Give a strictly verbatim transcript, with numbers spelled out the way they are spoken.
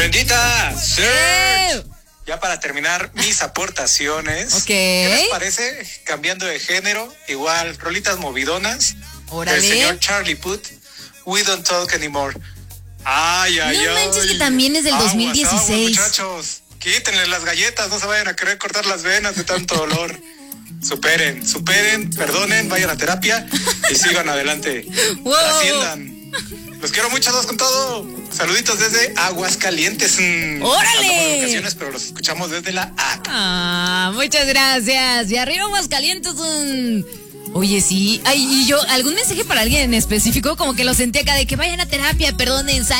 Brendita, sí. ¡Eh! Ya para terminar mis aportaciones. Ok. ¿Qué les parece? Cambiando de género, igual, rolitas movidonas. Órale. El señor Charlie Puth, We Don't Talk Anymore. Ay, ay, No ay. manches, que también es del Aguas, dos mil dieciséis. aguas, muchachos, quítenle las galletas, no se vayan a querer cortar las venas de tanto dolor. Superen, superen, perdonen, vayan a terapia y sigan adelante. Wow. Trasciendan. Los quiero mucho, dos con todo. Saluditos desde Aguascalientes. Mm, ¡Órale! andamos de vacaciones, pero los escuchamos desde la app. Ah, muchas gracias. Y arriba Aguascalientes. Mm. Oye, sí. Ay, y yo, ¿algún mensaje para alguien en específico? Como que lo sentí acá de que vayan a terapia, perdonen,